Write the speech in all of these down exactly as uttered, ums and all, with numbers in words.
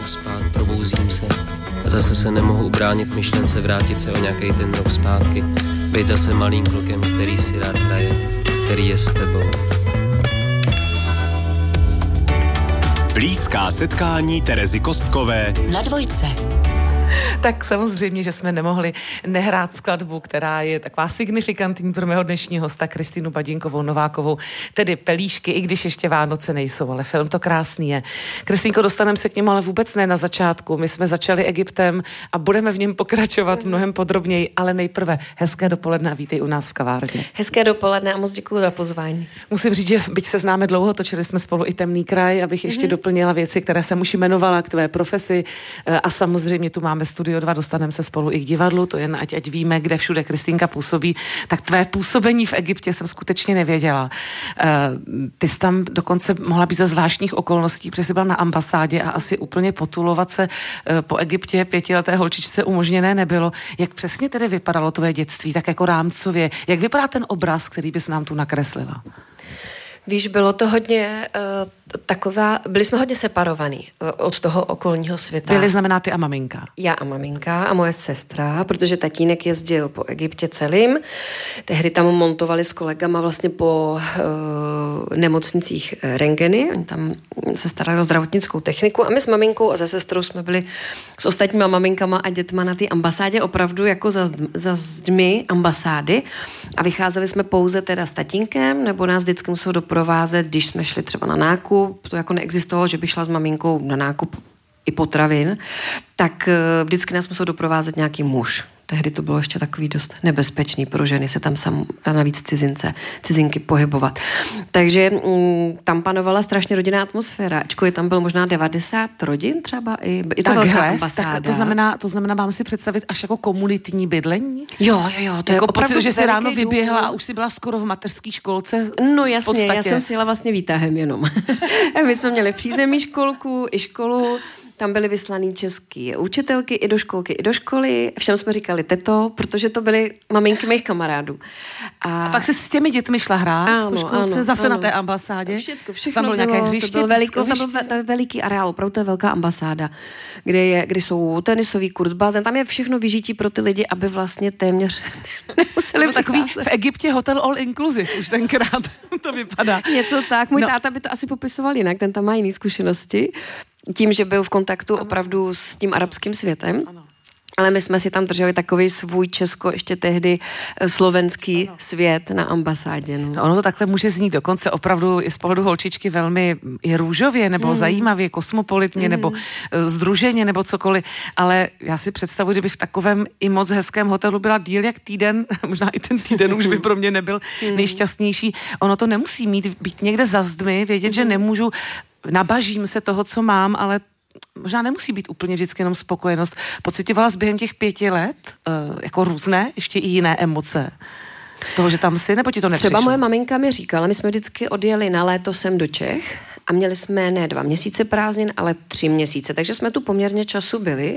mohl spát, probouzím se a zase se nemohu ubránit myšlence vrátit se o nějaký ten rok zpátky, být zase malým klukem, který si rád hraje, který je s tebou. Blízká setkání Terezy Kostkové na Dvojce. Tak samozřejmě, že jsme nemohli nehrát skladbu, která je taková signifikantní pro mého dnešního hosta Kristýnu Badinkovou Novákovou, tedy Pelíšky, i když ještě Vánoce nejsou, ale film to krásný je. Kristýnko, dostaneme se k němu, ale vůbec ne na začátku. My jsme začali Egyptem a budeme v něm pokračovat mnohem podrobněji, ale nejprve hezké dopoledne a vítej u nás v kavárně. Hezké dopoledne a moc děkuji za pozvání. Musím říct, že byť se známe dlouho, točili jsme spolu i Temný kraj, abych ještě mm-hmm. doplnila věci, které jsem už jmenovala k tvé profesi a samozřejmě tu máme Studio dva, dostaneme se spolu i k divadlu, to jen ať, ať víme, kde všude Kristýnka působí, tak tvé působení v Egyptě jsem skutečně nevěděla. Ty jsi tam dokonce mohla být za zvláštních okolností, protože jsi byla na ambasádě a asi úplně potulovat se po Egyptě pětileté holčičce umožněné nebylo. Jak přesně tedy vypadalo tvé dětství, tak jako rámcově? Jak vypadá ten obraz, který bys nám tu nakreslila? Víš, bylo to hodně uh, taková, byli jsme hodně separovaní uh, od toho okolního světa. Byli znamená ty a maminka? Já a maminka a moje sestra, protože tatínek jezdil po Egyptě celým. Tehdy tam montovali s kolegama vlastně po uh, nemocnicích rentgeny. Oni tam se starali o zdravotnickou techniku a my s maminkou a se sestrou jsme byli s ostatníma maminkama a dětma na té ambasádě opravdu jako za, za zdmi ambasády a vycházeli jsme pouze teda s tatínkem, nebo nás vždycky musel doprovázet, když jsme šli třeba na nákup, to jako neexistovalo, že by šla s maminkou na nákup i potravin, tak vždycky nás musel doprovázet nějaký muž. Tehdy to bylo ještě takový dost nebezpečný pro ženy se tam sam a navíc cizince, cizinky pohybovat. Takže m, tam panovala strašně rodinná atmosféra. Ačkoliv tam bylo možná devadesát rodin třeba, i, i to velká ambasáda. Tak to znamená, to znamená, mám si představit až jako komunitní bydlení? Jo, jo, jo. To jako je pocit, že jsi ráno vyběhla dům. A už si byla skoro v mateřské školce. No jasně, já jsem si jela vlastně výtahem jenom. My jsme měli v přízemí školku i školu. Tam byly vyslaný český učitelky i do školky, i do školy. Všem jsme říkali teto, protože to byly maminky mých kamarádů. A, a pak se s těmi dětmi šla hrát ano, po školce, ano, zase ano. Na té ambasádě. Všechno, všechno tam bylo nějaké hřiště, to byl veliký, tam byl veliký areál, opravdu to je velká ambasáda, kde, je, kde jsou tenisový kurt, bazén, tam je všechno vyžití pro ty lidi, aby vlastně téměř nemuseli takový v Egyptě hotel all inclusive, už tenkrát to vypadá. Něco tak, můj no. táta by to asi popisoval jinak, ten tam má jiný zkušenosti. Tím, že byl v kontaktu opravdu s tím arabským světem. Ano. Ale my jsme si tam drželi takový svůj česko, ještě tehdy slovenský ano. svět na ambasádě. No. No ono to takhle může znít dokonce opravdu i z pohledu holčičky velmi i růžově, nebo mm. zajímavě, kosmopolitně, mm. nebo sdruženě, nebo cokoliv. Ale já si představuji, kdybych v takovém i moc hezkém hotelu byla díl jak týden, možná i ten týden už by pro mě nebyl mm. nejšťastnější. Ono to nemusí mít, být někde za zdmi, vědět, mm. že nemůžu, nabažím se toho, co mám, ale možná nemusí být úplně vždycky jenom spokojenost. Pocitovala jsi během těch pěti let uh, jako různé, ještě i jiné emoce? Toho, že tam jsi, nebo ti to nepřišlo? Třeba moje maminka mi říkala, my jsme vždycky odjeli na léto sem do Čech a měli jsme ne dva měsíce prázdnin, ale tři měsíce, takže jsme tu poměrně času byli.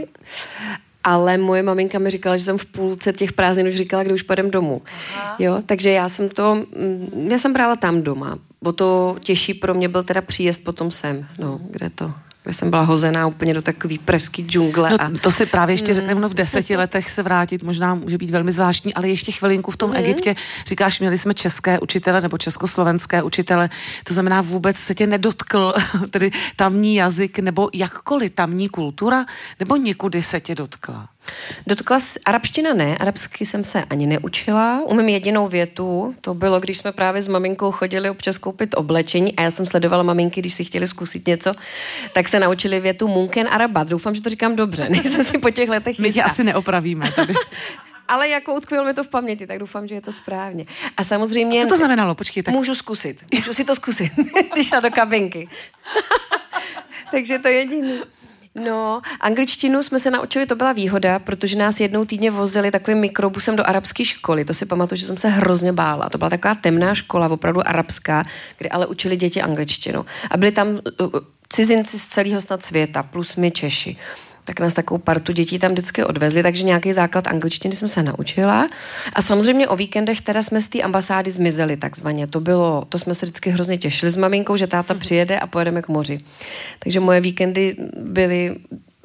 Ale moje maminka mi říkala, že jsem v půlce těch prázdnin už říkala, kdy už pojedem domů. Aha. Jo, takže já jsem to, já jsem brala tam doma. O to těžší pro mě byl teda příjezd potom sem, no, kde to... kde jsem byla hozená úplně do takový pražský džungle. No, a... to si právě ještě řekneme, no v deseti letech se vrátit možná může být velmi zvláštní, ale ještě chvilinku v tom mm. Egyptě, říkáš, měli jsme české učitele nebo československé učitele, to znamená vůbec se tě nedotkl tedy tamní jazyk nebo jakkoliv tamní kultura, nebo někudy se tě dotkla? Dotkla se, arabština ne, arabsky jsem se ani neučila. Umím jedinou větu, to bylo, když jsme právě s maminkou chodili občas koupit oblečení a já jsem sledovala maminky, když si chtěli zkusit něco, tak se naučili větu munken arabat. Doufám, že to říkám dobře, nejsem si po těch letech My tě asi neopravíme tady. Ale jako utkvělo mi to v paměti, tak doufám, že je to správně. A samozřejmě... A co to znamenalo? Počkej, tak... Můžu zkusit. Můžu si to zkusit, když šla do kabinky. Takže to je jediný. No, angličtinu jsme se naučili, to byla výhoda, protože nás jednou týdně vozili takovým mikrobusem do arabské školy. To si pamatuju, že jsem se hrozně bála. To byla taková temná škola, opravdu arabská, kde ale učili děti angličtinu. A byli tam cizinci z celého snad světa, plus my Češi. Tak nás takovou partu dětí tam vždycky odvezli, takže nějaký základ angličtiny jsem se naučila. A samozřejmě o víkendech teda jsme z té ambasády zmizeli takzvaně. To bylo, to jsme se vždycky hrozně těšili s maminkou, že táta přijede a pojedeme k moři. Takže moje víkendy byly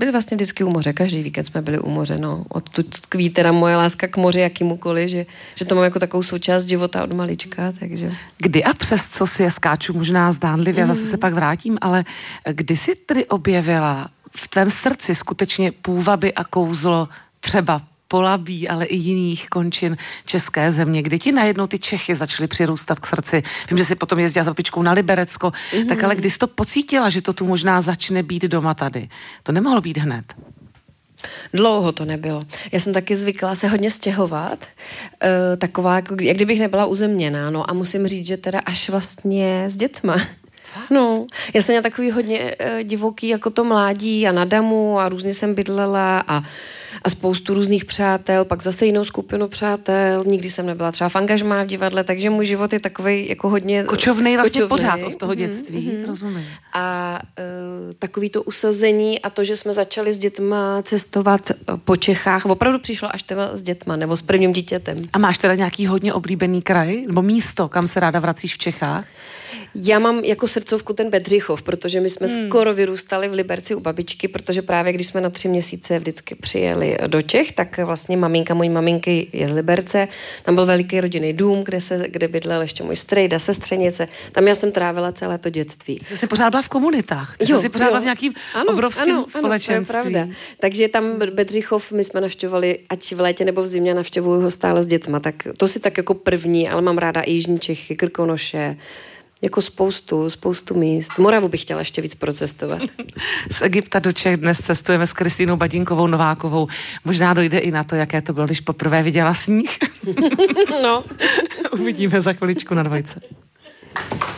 byli vlastně vždycky u moře, každý víkend jsme byli u moře, no. Odtud tkví teda moje láska k moři, jakýmukoliv, že, že to mám jako takovou součást života od malička, takže. Kdy a přes co si je skáču možná zdánlivě, mm. zase se pak vrátím, ale kdy jsi tedy objevila v tvém srdci skutečně půvaby a kouzlo třeba Polabí, ale i jiných končin české země, kdy ti najednou ty Čechy začaly přirůstat k srdci. Vím, že jsi potom jezdila za babičkou na Liberecko, mm-hmm. tak ale kdy jsi to pocítila, že to tu možná začne být doma tady? To nemohlo být hned. Dlouho to nebylo. Já jsem taky zvyklá se hodně stěhovat, e, taková, jako, jak kdybych nebyla uzemněná, no a musím říct, že teda až vlastně s dětma. No, já jsem měla takový hodně e, divoký jako to mládí a na damu a různě jsem bydlela a, a spoustu různých přátel, pak zase jinou skupinu přátel, nikdy jsem nebyla třeba v angažmá v divadle, takže můj život je takový jako hodně kočovnej vlastně kočovnej. Pořád od toho dětství, mm-hmm. rozumím. A e, takový to usazení a to, že jsme začali s dětma cestovat po Čechách, opravdu přišlo až teda s dětma nebo s prvním dítětem. A máš teda nějaký hodně oblíbený kraj nebo místo, kam se ráda vracíš v Čechách? Já mám jako srdcovku ten Bedřichov, protože my jsme hmm. skoro vyrůstali v Liberci u babičky, protože právě když jsme na tři měsíce vždycky přijeli do Čech, tak vlastně maminka mojí maminky je z Liberce. Tam byl veliký rodinný dům, kde se kde bydlel ještě můj strejda, sestřenice. Tam já jsem trávila celé to dětství. Ty jsi pořád byla v komunitách. Ty jo, jsi pořád byla v nějakým ano, obrovském ano, společenství. Ano, to je pravda. Takže tam Bedřichov my jsme navštěvovali, ať v létě nebo v zimě, navštěvuju ho stále s dětma. Tak to si tak jako první, ale mám ráda i Jižní Čechy, Krkonoše. Jako spoustu, spoustu míst. Moravu bych chtěla ještě víc procestovat. Z Egypta do Čech dnes cestujeme s Kristýnou Badinkovou Novákovou. Možná dojde i na to, jaké to bylo, když poprvé viděla sníh. No. Uvidíme za chviličku na Dvojce.